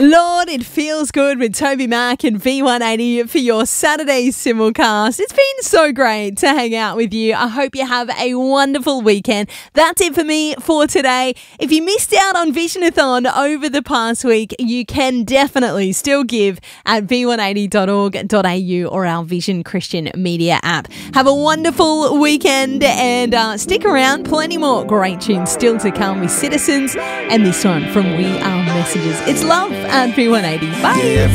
Lord, it feels good with Toby Mac and V180 for your Saturday simulcast. It's been so great to hang out with you. I hope you have a wonderful weekend. That's it for me for today. If you missed out on Visionathon over the past week, you can definitely still give at v180.org.au or our Vision Christian Media app. Have a wonderful weekend and stick around. Plenty more great tunes still to come with Citizens and this one from We Are Messages. It's love at V180. Bye.